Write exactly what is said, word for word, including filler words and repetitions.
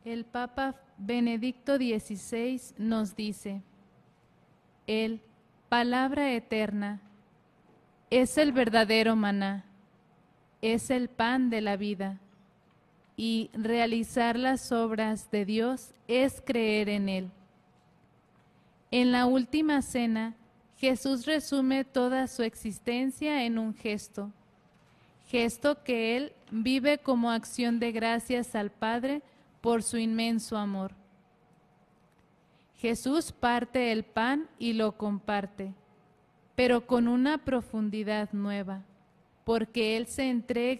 El Papa Benedicto dieciséis nos dice: Él, palabra eterna, es el verdadero maná, es el pan de la vida, y realizar las obras de Dios es creer en Él. En la última cena, Jesús resume toda su existencia en un gesto, gesto que Él vive como acción de gracias al Padre por su inmenso amor. Jesús parte el pan y lo comparte, pero con una profundidad nueva, porque Él se entrega